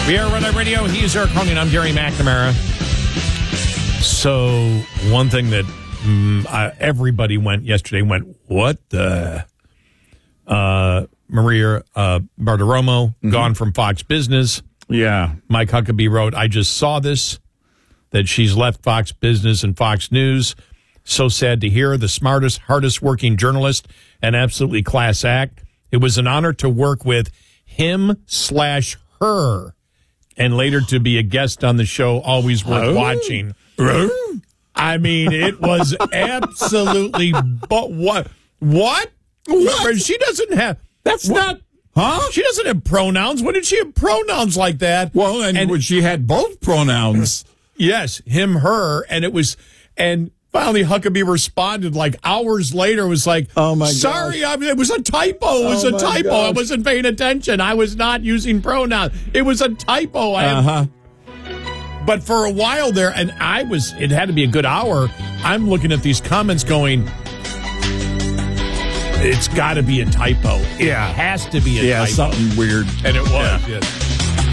We are Red Eye Radio. He's Eric Cronin. I'm Gary McNamara. So one thing that everybody yesterday went, what the? Maria Bartiromo, gone from Fox Business. Yeah. Mike Huckabee wrote, I just saw this, that she's left Fox Business and Fox News. So sad to hear. The smartest, hardest working journalist and absolutely class act. It was an honor to work with him/her and later to be a guest on the show. Always worth watching. I mean, it was absolutely, but what? She doesn't have, that's not, she doesn't have pronouns. When did she have pronouns like that? Well, and when she had both pronouns. Yes, him, her, and it was, and finally Huckabee responded like hours later, was like, oh my sorry, gosh. it was a typo. It was a typo. Gosh. I wasn't paying attention. I was not using pronouns. It was a typo. But for a while there, and it had to be a good hour, I'm looking at these comments going, it's got to be a typo. It has to be a typo. Yeah, something weird. And it was. Yeah.